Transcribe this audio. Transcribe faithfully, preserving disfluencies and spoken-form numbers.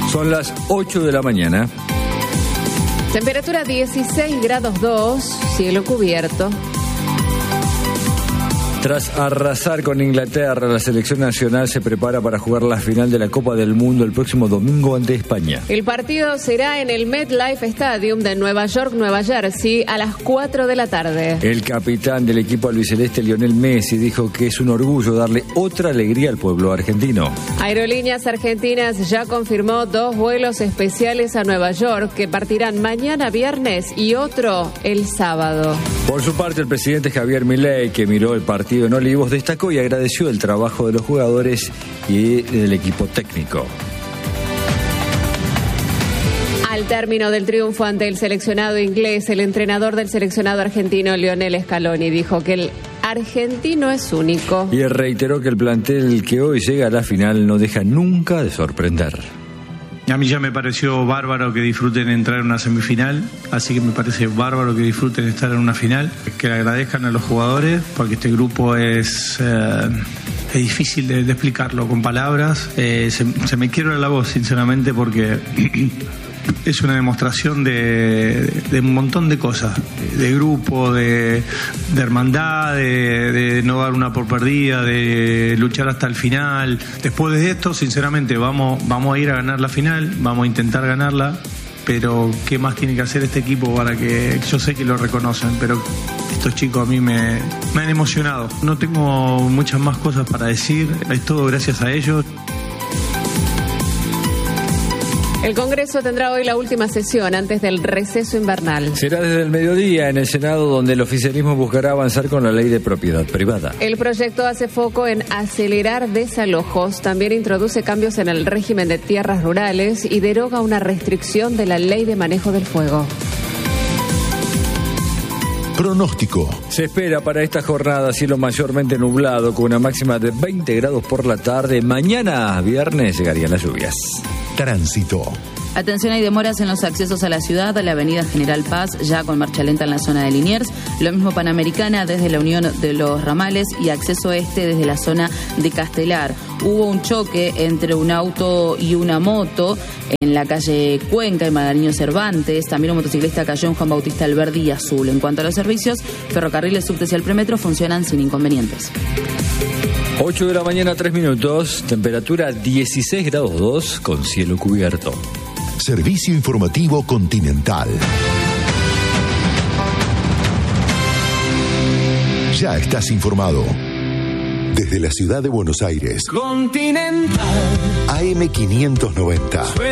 Son las ocho de la mañana. Temperatura dieciséis grados dos, cielo cubierto. Tras arrasar con Inglaterra, la selección nacional se prepara para jugar la final de la Copa del Mundo el próximo domingo ante España. El partido será en el MetLife Stadium de Nueva York, Nueva Jersey, a las cuatro de la tarde. El capitán del equipo albiceleste, Lionel Messi, dijo que es un orgullo darle otra alegría al pueblo argentino. Aerolíneas Argentinas ya confirmó dos vuelos especiales a Nueva York que partirán mañana viernes y otro el sábado. Por su parte, el presidente Javier Milei, que miró el partido en Olivos, destacó y agradeció el trabajo de los jugadores y del equipo técnico. Al término del triunfo ante el seleccionado inglés, el entrenador del seleccionado argentino, Lionel Scaloni, dijo que el argentino es único. Y reiteró que el plantel que hoy llega a la final no deja nunca de sorprender. A mí ya me pareció bárbaro que disfruten entrar en una semifinal, así que me parece bárbaro que disfruten estar en una final, que le agradezcan a los jugadores, porque este grupo es, eh, es difícil de, de explicarlo con palabras. Eh, se, se me quiebra la voz, sinceramente, porque es una demostración de, de, de un montón de cosas, de grupo, de, de hermandad, de, de no dar una por perdida, de luchar hasta el final. Después de esto, sinceramente, vamos, vamos a ir a ganar la final, vamos a intentar ganarla, pero ¿qué más tiene que hacer este equipo para que, yo sé que lo reconocen, pero estos chicos a mí me, me han emocionado? No tengo muchas más cosas para decir, es todo gracias a ellos. El Congreso tendrá hoy la última sesión antes del receso invernal. Será desde el mediodía en el Senado, donde el oficialismo buscará avanzar con la ley de propiedad privada. El proyecto hace foco en acelerar desalojos, también introduce cambios en el régimen de tierras rurales y deroga una restricción de la ley de manejo del fuego. Pronóstico. Se espera para esta jornada cielo mayormente nublado con una máxima de veinte grados por la tarde. Mañana, viernes, llegarían las lluvias. Tránsito. Atención, hay demoras en los accesos a la ciudad, a la avenida General Paz, ya con marcha lenta en la zona de Liniers. Lo mismo Panamericana desde la Unión de los Ramales y acceso este desde la zona de Castelar. Hubo un choque entre un auto y una moto en la calle Cuenca y Magariño Cervantes. También un motociclista cayó en Juan Bautista Alberdi y Azul. En cuanto a los servicios, ferrocarriles, subtes y el premetro funcionan sin inconvenientes. ocho de la mañana, tres minutos, temperatura dieciséis grados dos con cielo cubierto. Servicio informativo Continental. Ya estás informado. Desde la ciudad de Buenos Aires. Continental. A M quinientos noventa.